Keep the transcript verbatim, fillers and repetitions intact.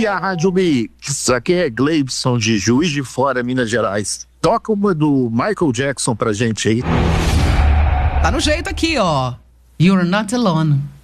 dia, Rádio Mix. Aqui é Gleibson de Juiz de Fora, Minas Gerais. Toca uma do Michael Jackson pra gente aí. Tá no jeito aqui, ó. You're Not Alone.